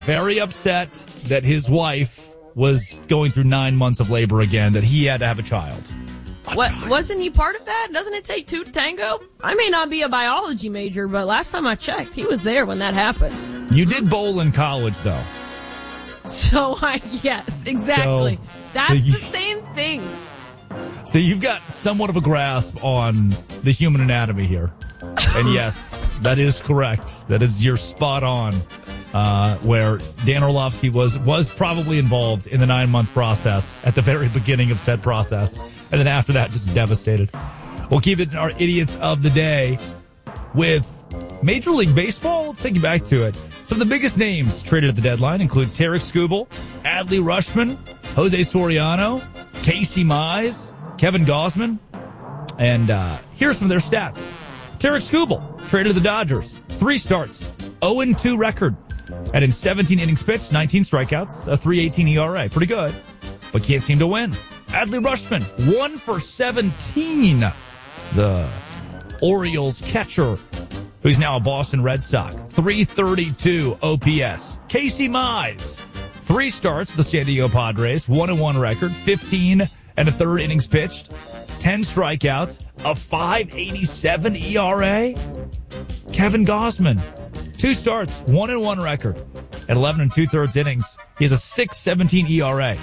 very upset that his wife was going through 9 months of labor again, that he had to have a child. Wasn't he part of that? Doesn't it take two to tango? I may not be a biology major, but last time I checked, he was there when that happened. You did bowl in college, though. So, yes, exactly. That's the same thing. So you've got somewhat of a grasp on the human anatomy here. And yes, that is correct. That is, you're spot on. Where Dan Orlovsky was probably involved in the 9-month process at the very beginning of said process. And then after that, just devastated. We'll keep it in our Idiots of the Day with Major League Baseball. Let's take you back to it. Some of the biggest names traded at the deadline include Tarek Skubal, Adley Rutschman, Jose Soriano, Casey Mize, Kevin Gausman. And here's some of their stats. Tarek Skubal traded to the Dodgers. 3 starts, 0-2 record. And in 17 innings pitched, 19 strikeouts, a 3.18 ERA. Pretty good, but can't seem to win. Adley Rutschman, 1 for 17. The Orioles catcher, who's now a Boston Red Sox. 332 OPS. Casey Mize, 3 starts with the San Diego Padres, 1-1 record, 15 and a third innings pitched, 10 strikeouts, a 5.87 ERA. Kevin Gausman, 2 starts, 1-1 record, at 11 2/3 innings. He has a 6.17 ERA.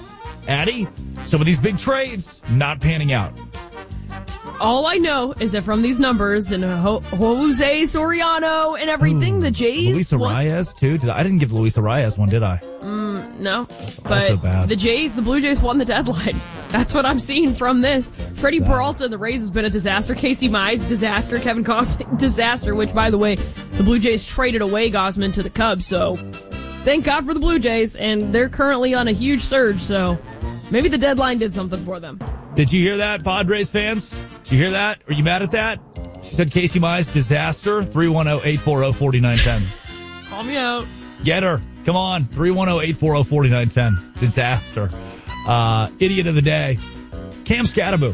Addy, some of these big trades not panning out. All I know is that from these numbers and Jose Soriano and everything, the Jays... Luis Arias, too? I didn't give Luis Arias one, did I? No. But bad. The Blue Jays won the deadline. That's what I'm seeing from this. Freddie Peralta and the Rays has been a disaster. Casey Mize, disaster. Kevin Gausman, disaster, which, by the way, the Blue Jays traded away Gausman to the Cubs, so thank God for the Blue Jays, and they're currently on a huge surge, so maybe the deadline did something for them. Did you hear that, Padres fans? Did you hear that? Are you mad at that? She said Casey Mize, disaster. 310-840-4910. Call me out. Get her. Come on. 310-840-4910. Disaster. Idiot of the day. Cam Skattebo.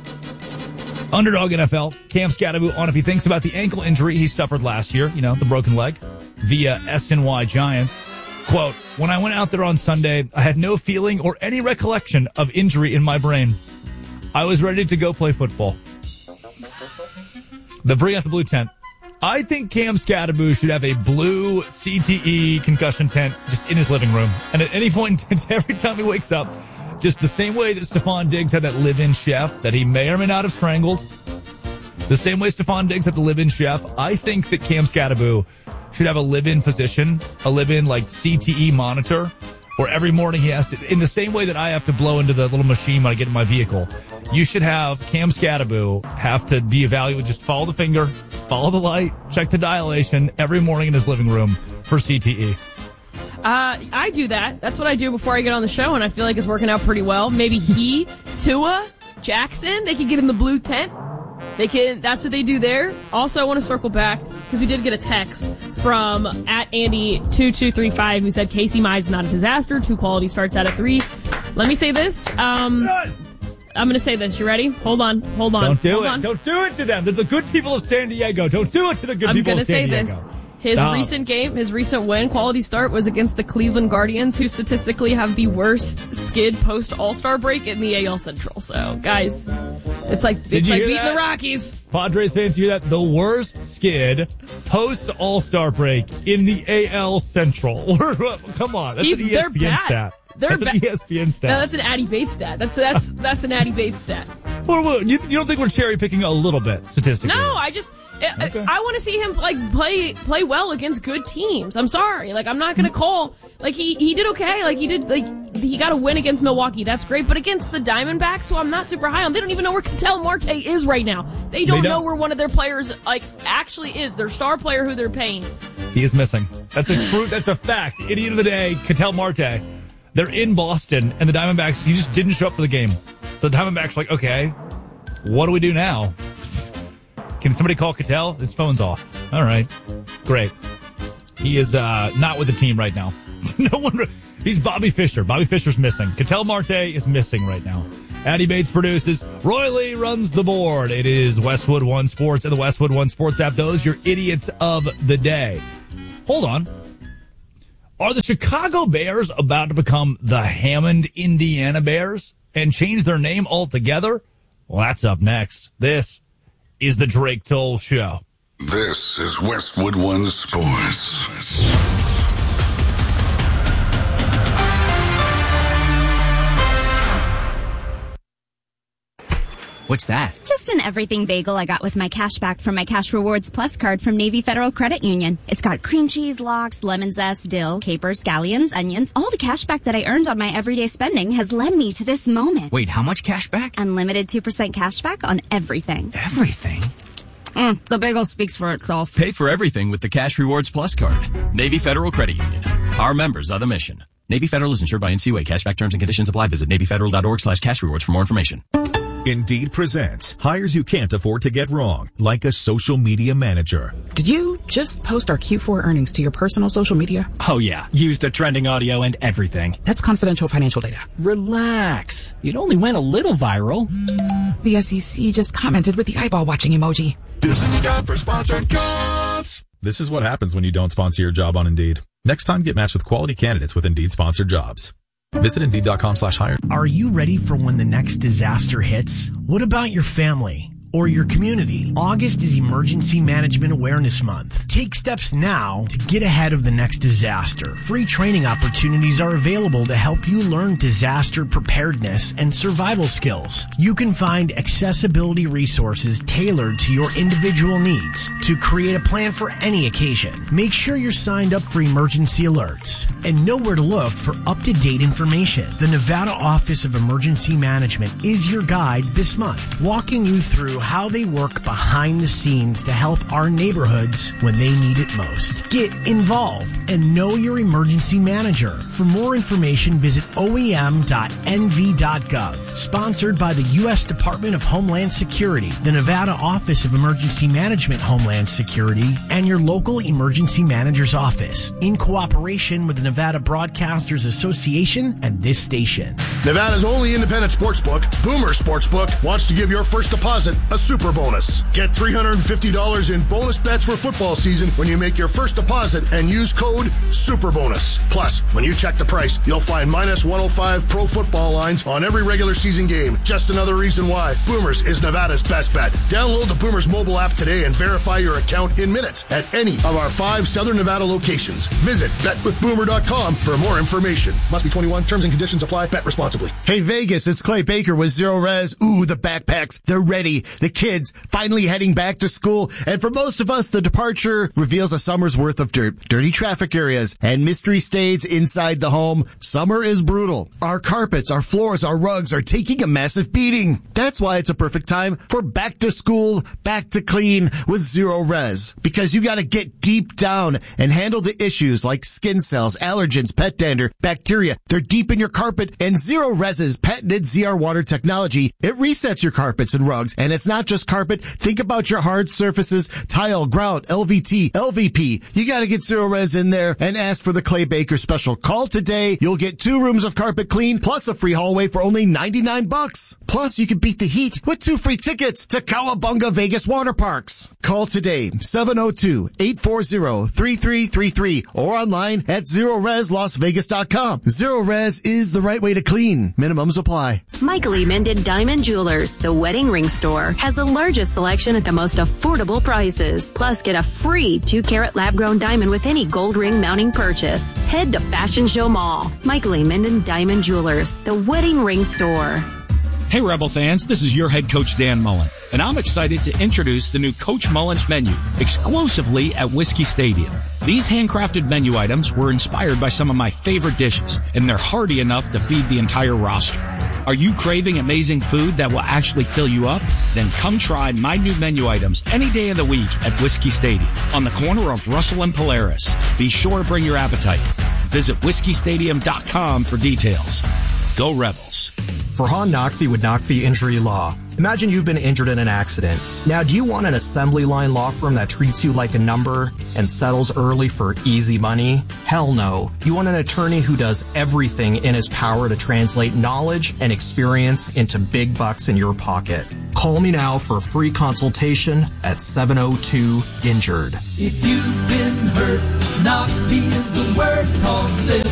Underdog NFL. Cam Skattebo on if he thinks about the ankle injury he suffered last year, the broken leg, via SNY Giants. Quote, when I went out there on Sunday, I had no feeling or any recollection of injury in my brain. I was ready to go play football. The Bring Out the Blue tent. I think Cam Skattebo should have a blue CTE concussion tent just in his living room. And at any point, every time he wakes up, just the same way that Stephon Diggs had that live-in chef that he may or may not have strangled, the same way Stephon Diggs had the live-in chef, I think that Cam Skattebo should have a live-in physician, a live-in CTE monitor, where every morning he has to, in the same way that I have to blow into the little machine when I get in my vehicle, you should have Cam Skattebo have to be evaluated. Just follow the finger, follow the light, check the dilation every morning in his living room for CTE. I do that. That's what I do before I get on the show, and I feel like it's working out pretty well. Maybe he, Tua, Jackson, they can get in the blue tent. That's what they do there. Also, I want to circle back because we did get a text from @Andy2235 who said Casey Mize is not a disaster. 2 quality starts out at 3. Let me say this. I'm going to say this. You ready? Hold on. Don't do it. Don't do it to them. They're the good people of San Diego. Don't do it to the good people of San Diego. I'm going to say this. His recent win, quality start, was against the Cleveland Guardians, who statistically have the worst skid post-All-Star break in the AL Central. So, guys, it's like beating the Rockies. Padres fans, you hear that? The worst skid post-All-Star break in the AL Central. Come on, that's an ESPN stat. That's an ESPN stat. No, that's an Addy Bates stat. That's an Addy Bates stat. You don't think we're cherry picking a little bit statistically? No, okay. I want to see him play well against good teams. I'm sorry, I'm not gonna call he did okay. He got a win against Milwaukee. That's great, but against the Diamondbacks, who I'm not super high on, they don't even know where Ketel Marte is right now. They don't know where one of their players actually is. Their star player who they're paying. He is missing. That's a fact. Idiot of the day, Ketel Marte. They're in Boston, and the Diamondbacks, he just didn't show up for the game. So the Diamondbacks are okay, what do we do now? Can somebody call Ketel? His phone's off. All right. Great. He is not with the team right now. No wonder. He's Bobby Fischer. Bobby Fischer's missing. Ketel Marte is missing right now. Addy Bates produces. Roy Lee runs the board. It is Westwood One Sports and the Westwood One Sports app. Those your idiots of the day. Hold on. Are the Chicago Bears about to become the Hammond, Indiana Bears and change their name altogether? Well, that's up next. This is the Drake Toll Show. This is Westwood One Sports. What's that? Just an everything bagel I got with my cash back from my Cash Rewards Plus card from Navy Federal Credit Union. It's got cream cheese, lox, lemon zest, dill, capers, scallions, onions. All the cash back that I earned on my everyday spending has led me to this moment. Wait, how much cash back? Unlimited 2% cash back on everything. Everything? The bagel speaks for itself. Pay for everything with the Cash Rewards Plus card. Navy Federal Credit Union. Our members are the mission. Navy Federal is insured by NCUA. Cashback terms and conditions apply. Visit NavyFederal.org/cash rewards for more information. Indeed presents hires you can't afford to get wrong, like a social media manager. Did you just post our Q4 earnings to your personal social media? Oh yeah, used a trending audio and everything. That's confidential financial data. Relax. It only went a little viral. The SEC just commented with the eyeball watching emoji. This is a job for sponsored jobs. This is what happens when you don't sponsor your job on Indeed. Next time, get matched with quality candidates with Indeed sponsored jobs. Visit Indeed.com/hire. Are you ready for when the next disaster hits? What about your family or your community? August is Emergency Management Awareness Month. Take steps now to get ahead of the next disaster. Free training opportunities are available to help you learn disaster preparedness and survival skills. You can find accessibility resources tailored to your individual needs to create a plan for any occasion. Make sure you're signed up for emergency alerts and know where to look for up-to-date information. The Nevada Office of Emergency Management is your guide this month, walking you through how they work behind the scenes to help our neighborhoods when they need it most. Get involved and know your emergency manager. For more information, visit oem.nv.gov. Sponsored by the U.S. Department of Homeland Security, the Nevada Office of Emergency Management Homeland Security, and your local emergency manager's office, in cooperation with the Nevada Broadcasters Association and this station. Nevada's only independent sportsbook, Boomer Sportsbook, wants to give your first deposit a super bonus. Get $350 in bonus bets for football season when you make your first deposit and use code SUPERBONUS. Plus, when you check the price, you'll find minus 105 pro football lines on every regular season game. Just another reason why Boomers is Nevada's best bet. Download the Boomers mobile app today and verify your account in minutes at any of our 5 Southern Nevada locations. Visit betwithboomer.com for more information. Must be 21. Terms and conditions apply. Bet responsibly. Hey Vegas, it's Clay Baker with Zero Res. Ooh, the backpacks, they're ready. The kids finally heading back to school. And for most of us, the departure reveals a summer's worth of dirt, dirty traffic areas, and mystery stays inside the home. Summer is brutal. Our carpets, our floors, our rugs are taking a massive beating. That's why it's a perfect time for back to school, back to clean with Zero Res. Because you gotta get deep down and handle the issues like skin cells, allergens, pet dander, bacteria. They're deep in your carpet, and Zero Res's patented ZR water technology, it resets your carpets and rugs. And it's not just carpet. Think about your hard surfaces, tile, grout, LVT, LVP. You gotta get Zero Res in there and ask for the Clay Baker special. Call today. You'll get 2 rooms of carpet clean plus a free hallway for only $99. Plus, you can beat the heat with 2 free tickets to Cowabunga Vegas Water Parks. Call today, 702-840-3333 or online at ZeroResLasVegas.com. Zero Res is the right way to clean. Minimums apply. Michael E. Minden Diamond Jewelers, the wedding ring store, has the largest selection at the most affordable prices. Plus, get a free 2-carat lab-grown diamond with any gold ring mounting purchase. Head to Fashion Show Mall. Michael E. Minden Diamond Jewelers, the wedding ring store. Hey Rebel fans, this is your head coach Dan Mullen, and I'm excited to introduce the new Coach Mullen's menu exclusively at Whiskey Stadium. These handcrafted menu items were inspired by some of my favorite dishes, and they're hearty enough to feed the entire roster. Are you craving amazing food that will actually fill you up? Then come try my new menu items any day of the week at Whiskey Stadium on the corner of Russell and Polaris. Be sure to bring your appetite. Visit whiskeystadium.com for details. Go Rebels. Farhan Naqvi with Naqvi Injury Law. Imagine you've been injured in an accident. Now, do you want an assembly line law firm that treats you like a number and settles early for easy money? Hell no. You want an attorney who does everything in his power to translate knowledge and experience into big bucks in your pocket. Call me now for a free consultation at 702-INJURED. If you've been hurt, not be is the word. Call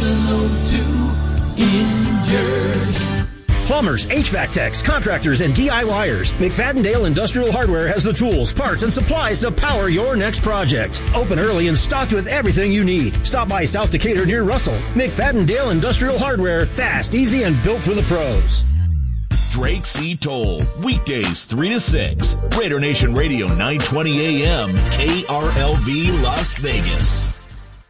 702-INJURED. Plumbers, HVAC techs, contractors, and DIYers. McFadden-Dale Industrial Hardware has the tools, parts, and supplies to power your next project. Open early and stocked with everything you need. Stop by South Decatur near Russell. McFadden-Dale Industrial Hardware. Fast, easy, and built for the pros. Drake C. Toll, weekdays 3 to 6. Raider Nation Radio 920 AM, KRLV Las Vegas.